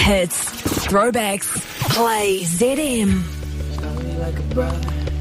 Hits, throwbacks, play ZM. Tell me like a brother.